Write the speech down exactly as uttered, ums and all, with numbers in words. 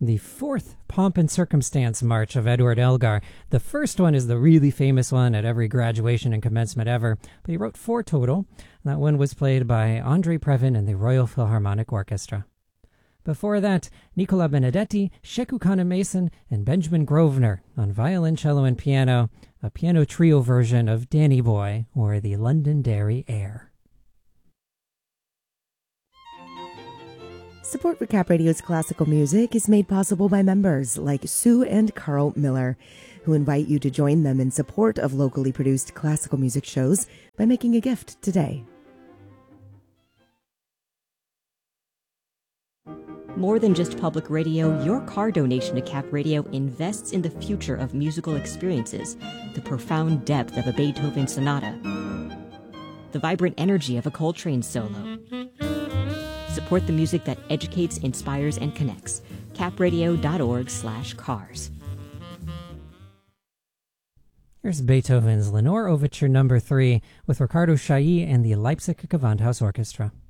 the fourth Pomp and Circumstance March of Edward Elgar. The first one is the really famous one at every graduation and commencement ever, but he wrote four total. That one was played by Andre Previn and the Royal Philharmonic Orchestra. Before that, Nicola Benedetti, Sheku Kana-Mason, and Benjamin Grosvenor on violin, cello, and piano, a piano trio version of Danny Boy, or the Londonderry Air. Support for Cap Radio's classical music is made possible by members like Sue and Carl Miller, who invite you to join them in support of locally produced classical music shows by making a gift today. More than just public radio, your car donation to Cap Radio invests in the future of musical experiences, the profound depth of a Beethoven sonata, the vibrant energy of a Coltrane solo. Support the music that educates, inspires, and connects. capradio.org slash cars. Here's Beethoven's Lenore Overture Number three with Ricardo Chailly and the Leipzig Gewandhaus Orchestra.